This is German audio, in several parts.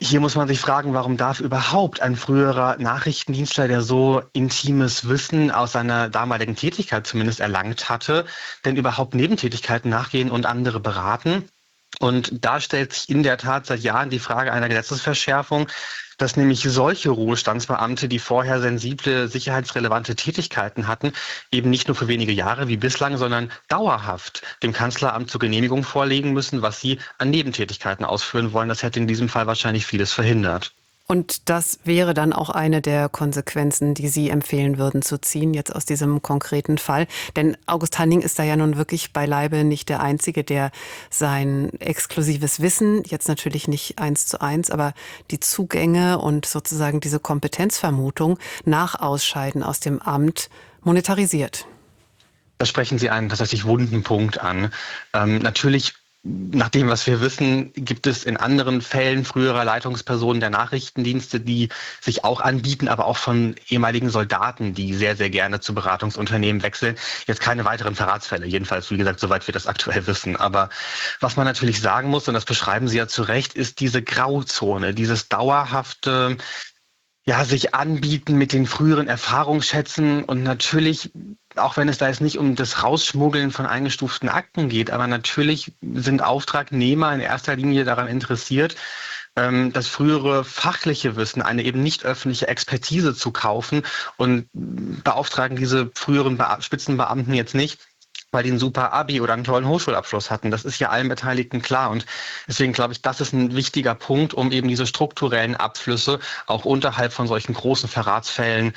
hier muss man sich fragen, warum darf überhaupt ein früherer Nachrichtendienstler, der so intimes Wissen aus seiner damaligen Tätigkeit zumindest erlangt hatte, denn überhaupt Nebentätigkeiten nachgehen und andere beraten? Und da stellt sich in der Tat seit Jahren die Frage einer Gesetzesverschärfung, dass nämlich solche Ruhestandsbeamte, die vorher sensible, sicherheitsrelevante Tätigkeiten hatten, eben nicht nur für wenige Jahre wie bislang, sondern dauerhaft dem Kanzleramt zur Genehmigung vorlegen müssen, was sie an Nebentätigkeiten ausführen wollen. Das hätte in diesem Fall wahrscheinlich vieles verhindert. Und das wäre dann auch eine der Konsequenzen, die Sie empfehlen würden zu ziehen, jetzt aus diesem konkreten Fall. Denn August Hanning ist da ja nun wirklich beileibe nicht der Einzige, der sein exklusives Wissen, jetzt natürlich nicht 1:1, aber die Zugänge und sozusagen diese Kompetenzvermutung nach Ausscheiden aus dem Amt monetarisiert. Da sprechen Sie einen tatsächlich wunden Punkt an. Natürlich, nach dem, was wir wissen, gibt es in anderen Fällen früherer Leitungspersonen der Nachrichtendienste, die sich auch anbieten, aber auch von ehemaligen Soldaten, die sehr, sehr gerne zu Beratungsunternehmen wechseln. Jetzt keine weiteren Verratsfälle, jedenfalls, wie gesagt, soweit wir das aktuell wissen. Aber was man natürlich sagen muss, und das beschreiben Sie ja zu Recht, ist diese Grauzone, dieses dauerhafte, ja, sich anbieten mit den früheren Erfahrungsschätzen und natürlich, auch wenn es da jetzt nicht um das Rausschmuggeln von eingestuften Akten geht, aber natürlich sind Auftragnehmer in erster Linie daran interessiert, das frühere fachliche Wissen, eine eben nicht öffentliche Expertise zu kaufen und beauftragen diese früheren Spitzenbeamten jetzt nicht, weil die ein super Abi oder einen tollen Hochschulabschluss hatten. Das ist ja allen Beteiligten klar. Und deswegen glaube ich, das ist ein wichtiger Punkt, um eben diese strukturellen Abflüsse auch unterhalb von solchen großen Verratsfällen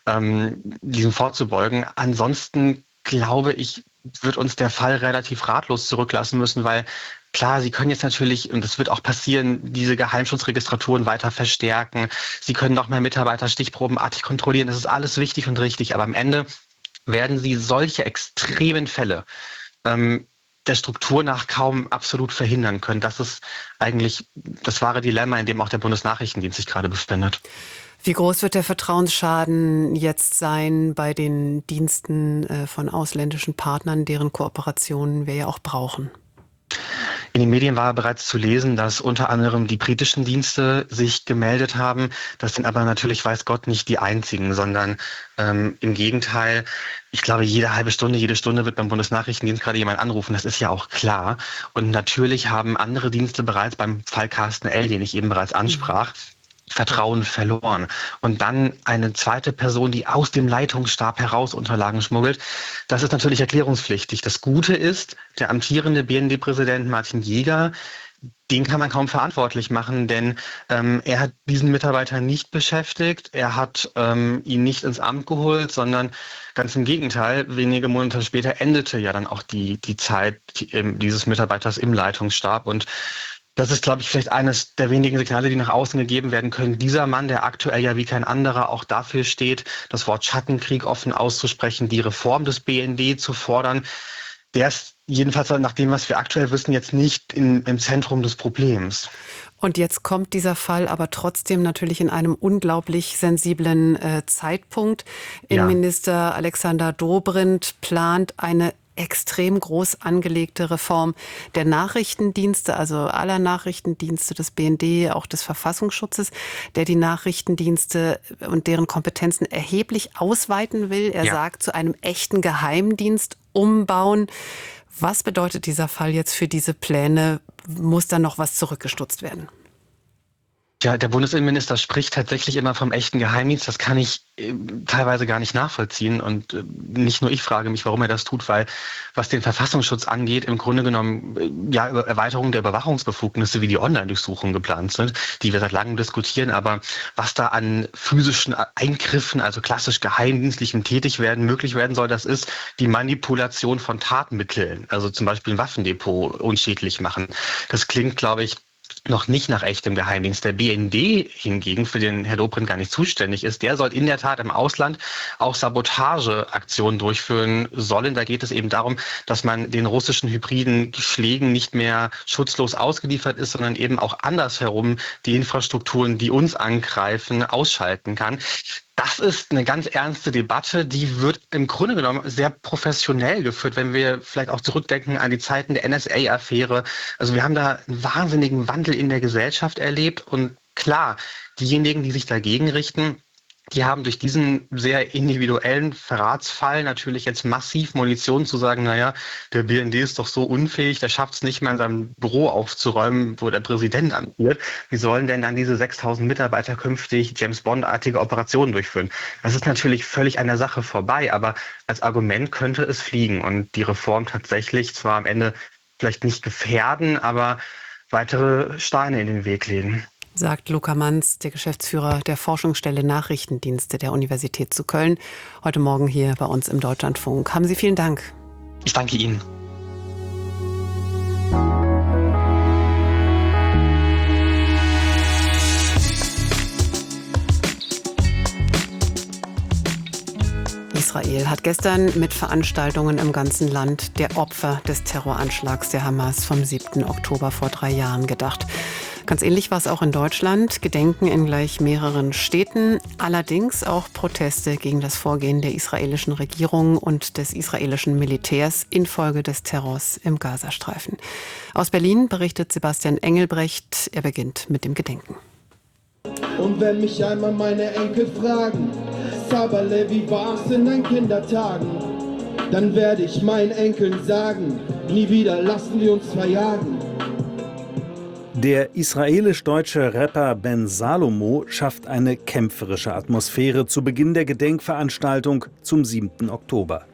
diesem vorzubeugen. Ansonsten glaube ich, wird uns der Fall relativ ratlos zurücklassen müssen, weil klar, Sie können jetzt natürlich, und das wird auch passieren, diese Geheimschutzregistraturen weiter verstärken. Sie können noch mehr Mitarbeiter stichprobenartig kontrollieren. Das ist alles wichtig und richtig. Aber am Ende werden Sie solche extremen Fälle der Struktur nach kaum absolut verhindern können. Das ist eigentlich das wahre Dilemma, in dem auch der Bundesnachrichtendienst sich gerade befindet. Wie groß wird der Vertrauensschaden jetzt sein bei den Diensten von ausländischen Partnern, deren Kooperationen wir ja auch brauchen? In den Medien war bereits zu lesen, dass unter anderem die britischen Dienste sich gemeldet haben. Das sind aber natürlich, weiß Gott, nicht die einzigen, sondern im Gegenteil. Ich glaube, jede halbe Stunde, jede Stunde wird beim Bundesnachrichtendienst gerade jemand anrufen. Das ist ja auch klar. Und natürlich haben andere Dienste bereits beim Fall Carsten L., den ich eben bereits ansprach, Vertrauen verloren. Und dann eine zweite Person, die aus dem Leitungsstab heraus Unterlagen schmuggelt, das ist natürlich erklärungspflichtig. Das Gute ist, der amtierende BND-Präsident Martin Jäger, den kann man kaum verantwortlich machen, denn er hat diesen Mitarbeiter nicht beschäftigt, er hat ihn nicht ins Amt geholt, sondern ganz im Gegenteil, wenige Monate später endete ja dann auch die Zeit dieses Mitarbeiters im Leitungsstab. Und das ist, glaube ich, vielleicht eines der wenigen Signale, die nach außen gegeben werden können. Dieser Mann, der aktuell ja wie kein anderer auch dafür steht, das Wort Schattenkrieg offen auszusprechen, die Reform des BND zu fordern, der ist jedenfalls nach dem, was wir aktuell wissen, jetzt nicht im Zentrum des Problems. Und jetzt kommt dieser Fall aber trotzdem natürlich in einem unglaublich sensiblen Zeitpunkt. Innenminister Alexander Dobrindt plant eine extrem groß angelegte Reform der Nachrichtendienste, also aller Nachrichtendienste des BND, auch des Verfassungsschutzes, der die Nachrichtendienste und deren Kompetenzen erheblich ausweiten will. Er sagt, zu einem echten Geheimdienst umbauen. Was bedeutet dieser Fall jetzt für diese Pläne? Muss da noch was zurückgestutzt werden? Ja, der Bundesinnenminister spricht tatsächlich immer vom echten Geheimdienst. Das kann ich teilweise gar nicht nachvollziehen. Und nicht nur ich frage mich, warum er das tut, weil was den Verfassungsschutz angeht, im Grunde genommen ja über Erweiterung der Überwachungsbefugnisse wie die Online-Durchsuchungen geplant sind, die wir seit langem diskutieren. Aber was da an physischen Eingriffen, also klassisch geheimdienstlichem Tätigwerden möglich werden soll, das ist die Manipulation von Tatmitteln. Also zum Beispiel ein Waffendepot unschädlich machen. Das klingt, glaube ich, noch nicht nach echtem Geheimdienst. Der BND hingegen, für den Herr Dobrindt gar nicht zuständig ist, der soll in der Tat im Ausland auch Sabotageaktionen durchführen sollen. Da geht es eben darum, dass man den russischen hybriden Schlägen nicht mehr schutzlos ausgeliefert ist, sondern eben auch andersherum die Infrastrukturen, die uns angreifen, ausschalten kann. Das ist eine ganz ernste Debatte, die wird im Grunde genommen sehr professionell geführt, wenn wir vielleicht auch zurückdenken an die Zeiten der NSA-Affäre. Also wir haben da einen wahnsinnigen Wandel in der Gesellschaft erlebt und Klar, diejenigen, die sich dagegen richten, die haben durch diesen sehr individuellen Verratsfall natürlich jetzt massiv Munition zu sagen, naja, der BND ist doch so unfähig, der schafft es nicht mal in seinem Büro aufzuräumen, wo der Präsident amtiert. Wie sollen denn dann diese 6.000 Mitarbeiter künftig James-Bond-artige Operationen durchführen? Das ist natürlich völlig an der Sache vorbei, aber als Argument könnte es fliegen und die Reform tatsächlich zwar am Ende vielleicht nicht gefährden, aber weitere Steine in den Weg legen. Sagt Luca Manz, der Geschäftsführer der Forschungsstelle Nachrichtendienste der Universität zu Köln, heute Morgen hier bei uns im Deutschlandfunk. Haben Sie vielen Dank. Ich danke Ihnen. Israel hat gestern mit Veranstaltungen im ganzen Land der Opfer des Terroranschlags der Hamas vom 7. Oktober vor 3 Jahren gedacht. Ganz ähnlich war es auch in Deutschland. Gedenken in gleich mehreren Städten. Allerdings auch Proteste gegen das Vorgehen der israelischen Regierung und des israelischen Militärs infolge des Terrors im Gazastreifen. Aus Berlin berichtet Sebastian Engelbrecht. Er beginnt mit dem Gedenken. Und wenn mich einmal meine Enkel fragen, Sabale, wie war's in deinen Kindertagen? Dann werde ich meinen Enkeln sagen, nie wieder lassen wir uns verjagen. Der israelisch-deutsche Rapper Ben Salomo schafft eine kämpferische Atmosphäre zu Beginn der Gedenkveranstaltung zum 7. Oktober.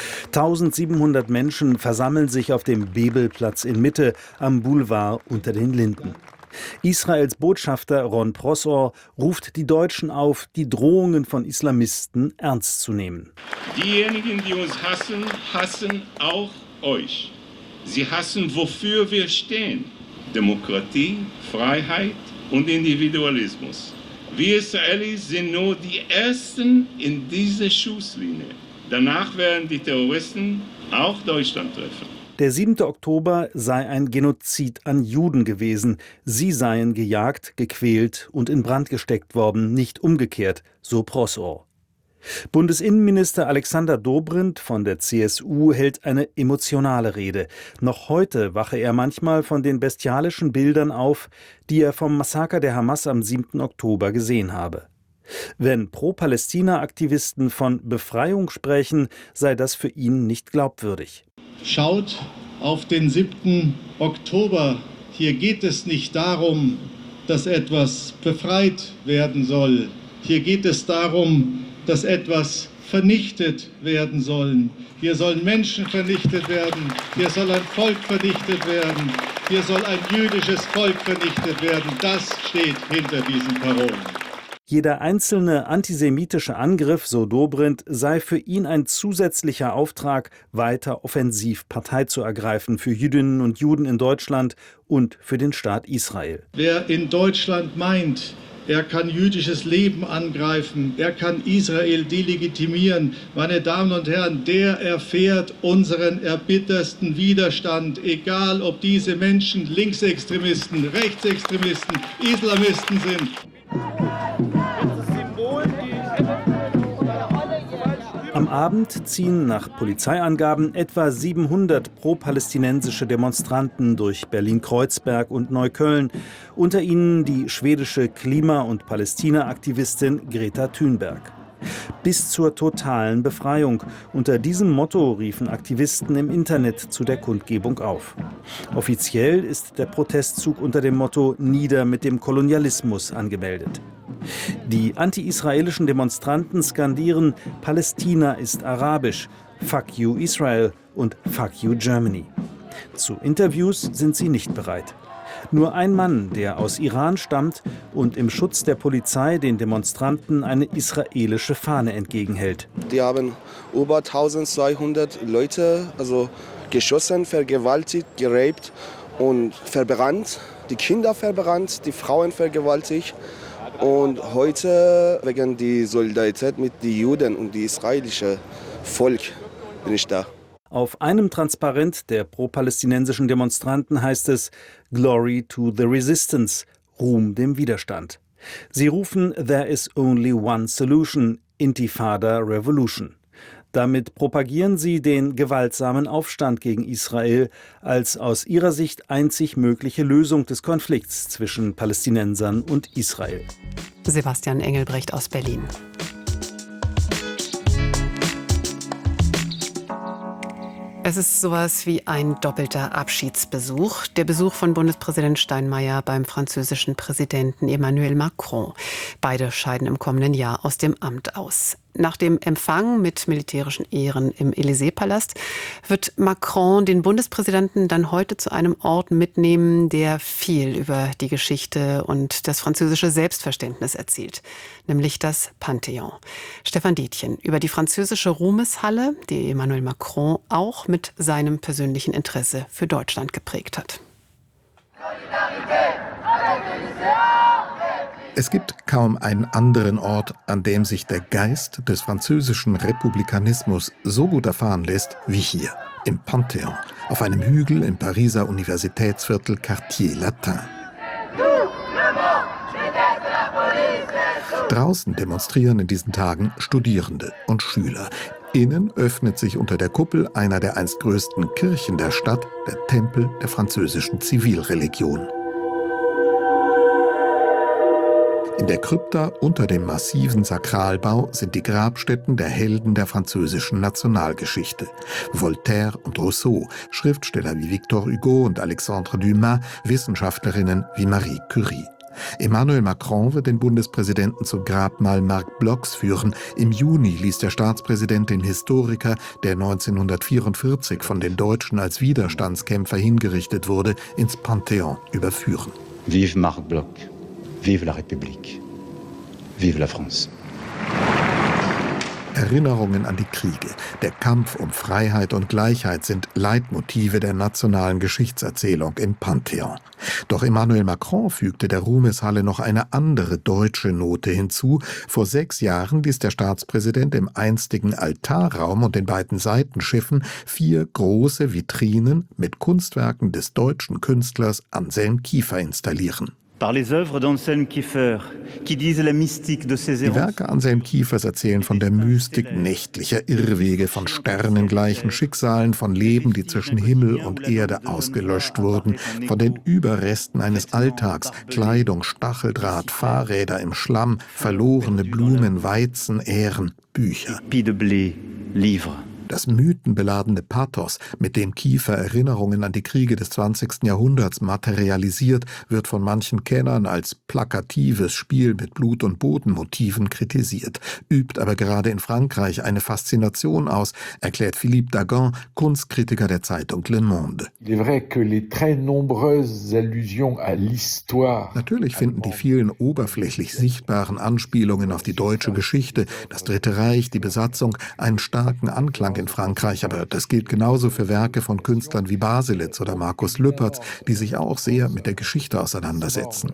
1700 Menschen versammeln sich auf dem Bebelplatz in Mitte am Boulevard unter den Linden. Israels Botschafter Ron Prosor ruft die Deutschen auf, die Drohungen von Islamisten ernst zu nehmen. Diejenigen, die uns hassen, hassen auch euch. Sie hassen, wofür wir stehen. Demokratie, Freiheit und Individualismus. Wir Israelis sind nur die Ersten in dieser Schusslinie. Danach werden die Terroristen auch Deutschland treffen. Der 7. Oktober sei ein Genozid an Juden gewesen. Sie seien gejagt, gequält und in Brand gesteckt worden, nicht umgekehrt, so Prosor. Bundesinnenminister Alexander Dobrindt von der CSU hält eine emotionale Rede. Noch heute wache er manchmal von den bestialischen Bildern auf, die er vom Massaker der Hamas am 7. Oktober gesehen habe. Wenn Pro-Palästina-Aktivisten von Befreiung sprechen, sei das für ihn nicht glaubwürdig. Schaut auf den 7. Oktober. Hier geht es nicht darum, dass etwas befreit werden soll. Hier geht es darum, dass etwas vernichtet werden soll. Hier sollen Menschen vernichtet werden. Hier soll ein Volk vernichtet werden. Hier soll ein jüdisches Volk vernichtet werden. Das steht hinter diesen Parolen. Jeder einzelne antisemitische Angriff, so Dobrindt, sei für ihn ein zusätzlicher Auftrag, weiter offensiv Partei zu ergreifen für Jüdinnen und Juden in Deutschland und für den Staat Israel. Wer in Deutschland meint, er kann jüdisches Leben angreifen, er kann Israel delegitimieren, meine Damen und Herren, der erfährt unseren erbittersten Widerstand, egal ob diese Menschen Linksextremisten, Rechtsextremisten, Islamisten sind. Am Abend ziehen nach Polizeiangaben etwa 700 pro-palästinensische Demonstranten durch Berlin-Kreuzberg und Neukölln, unter ihnen die schwedische Klima- und Palästina-Aktivistin Greta Thunberg. Bis zur totalen Befreiung. Unter diesem Motto riefen Aktivisten im Internet zu der Kundgebung auf. Offiziell ist der Protestzug unter dem Motto »Nieder mit dem Kolonialismus« angemeldet. Die anti-israelischen Demonstranten skandieren »Palästina ist arabisch«, »Fuck you Israel« und »Fuck you Germany«. Zu Interviews sind sie nicht bereit. Nur ein Mann, der aus Iran stammt und im Schutz der Polizei den Demonstranten eine israelische Fahne entgegenhält. Die haben über 1200 Leute geschossen, vergewaltigt, geraped und verbrannt. Die Kinder verbrannt, die Frauen vergewaltigt. Und heute wegen der Solidarität mit den Juden und dem israelischen Volk bin ich da. Auf einem Transparent der pro-palästinensischen Demonstranten heißt es »Glory to the Resistance«, Ruhm dem Widerstand. Sie rufen »There is only one solution«, Intifada Revolution. Damit propagieren sie den gewaltsamen Aufstand gegen Israel als aus ihrer Sicht einzig mögliche Lösung des Konflikts zwischen Palästinensern und Israel. Sebastian Engelbrecht aus Berlin. Es ist sowas wie ein doppelter Abschiedsbesuch. Der Besuch von Bundespräsident Steinmeier beim französischen Präsidenten Emmanuel Macron. Beide scheiden im kommenden Jahr aus dem Amt aus. Nach dem Empfang mit militärischen Ehren im Élysée-Palast wird Macron den Bundespräsidenten dann heute zu einem Ort mitnehmen, der viel über die Geschichte und das französische Selbstverständnis erzählt, nämlich das Panthéon. Stefan Detjen über die französische Ruhmeshalle, die Emmanuel Macron auch mit seinem persönlichen Interesse für Deutschland geprägt hat. Es gibt kaum einen anderen Ort, an dem sich der Geist des französischen Republikanismus so gut erfahren lässt wie hier, im Panthéon, auf einem Hügel im Pariser Universitätsviertel Quartier Latin. Draußen demonstrieren in diesen Tagen Studierende und Schüler. Innen öffnet sich unter der Kuppel einer der einst größten Kirchen der Stadt, der Tempel der französischen Zivilreligion. In der Krypta unter dem massiven Sakralbau sind die Grabstätten der Helden der französischen Nationalgeschichte. Voltaire und Rousseau, Schriftsteller wie Victor Hugo und Alexandre Dumas, Wissenschaftlerinnen wie Marie Curie. Emmanuel Macron wird den Bundespräsidenten zum Grabmal Marc Blochs führen. Im Juni ließ der Staatspräsident den Historiker, der 1944 von den Deutschen als Widerstandskämpfer hingerichtet wurde, ins Panthéon überführen. Vive Marc Bloch. Vive la République. Vive la France. Erinnerungen an die Kriege, der Kampf um Freiheit und Gleichheit sind Leitmotive der nationalen Geschichtserzählung im Panthéon. Doch Emmanuel Macron fügte der Ruhmeshalle noch eine andere deutsche Note hinzu. Vor 6 Jahren ließ der Staatspräsident im einstigen Altarraum und den beiden Seitenschiffen 4 große Vitrinen mit Kunstwerken des deutschen Künstlers Anselm Kiefer installieren. Die Werke Anselm Kiefers erzählen von der Mystik nächtlicher Irrwege, von sternengleichen Schicksalen, von Leben, die zwischen Himmel und Erde ausgelöscht wurden, von den Überresten eines Alltags, Kleidung, Stacheldraht, Fahrräder im Schlamm, verlorene Blumen, Weizen, Ähren, Bücher. Das mythenbeladene Pathos, mit dem Kiefer Erinnerungen an die Kriege des 20. Jahrhunderts materialisiert, wird von manchen Kennern als plakatives Spiel mit Blut- und Bodenmotiven kritisiert, übt aber gerade in Frankreich eine Faszination aus, erklärt Philippe Dagan, Kunstkritiker der Zeitung Le Monde. Natürlich finden die vielen oberflächlich sichtbaren Anspielungen auf die deutsche Geschichte, das Dritte Reich, die Besatzung, einen starken Anklang in Frankreich, aber das gilt genauso für Werke von Künstlern wie Baselitz oder Markus Lüpertz, die sich auch sehr mit der Geschichte auseinandersetzen.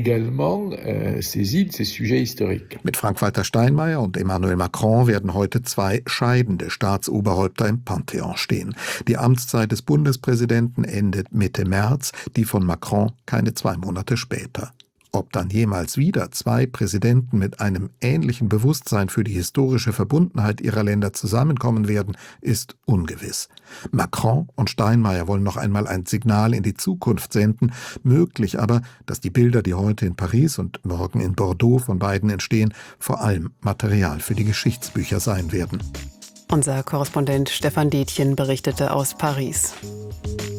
Mit Frank-Walter Steinmeier und Emmanuel Macron werden heute 2 scheidende Staatsoberhäupter im Panthéon stehen. Die Amtszeit des Bundespräsidenten endet Mitte März, die von Macron keine 2 Monate später. Ob dann jemals wieder 2 Präsidenten mit einem ähnlichen Bewusstsein für die historische Verbundenheit ihrer Länder zusammenkommen werden, ist ungewiss. Macron und Steinmeier wollen noch einmal ein Signal in die Zukunft senden, möglich aber, dass die Bilder, die heute in Paris und morgen in Bordeaux von beiden entstehen, vor allem Material für die Geschichtsbücher sein werden. Unser Korrespondent Stefan Detjen berichtete aus Paris.